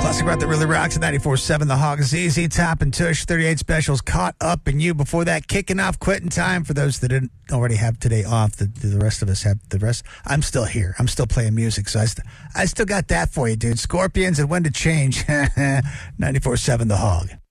Classic rock that really rocks at 94.7 The Hog. ZZ Top and Tush, 38 specials, Caught Up in You. Before that, Kicking Off, Quitting Time. For those that didn't already have today off, the rest of us have the rest. I'm still here. I'm still playing music, so I still got that for you, dude. Scorpions and When to Change. 94.7 The Hog.